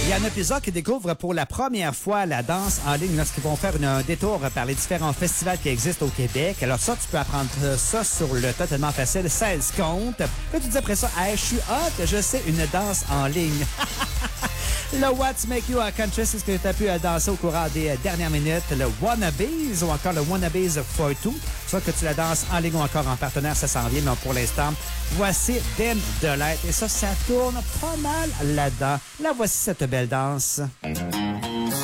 Il y en a plusieurs qui découvrent pour la première fois la danse en ligne lorsqu'ils vont faire un détour par les différents festivals qui existent au Québec. Alors ça, tu peux apprendre ça sur le totalement facile 16 comptes. Là, tu dis après ça, hey, je suis hot, je sais une danse en ligne. Le What's Make You a Country, c'est ce que tu as pu danser au courant des dernières minutes. Le Wannabes ou encore le Wannabes for Two. Soit que tu la danses en ligne ou encore en partenaire, ça s'en vient. Mais pour l'instant, voici Dim Delight. Et ça tourne pas mal là-dedans. Là, voici cette belle danse.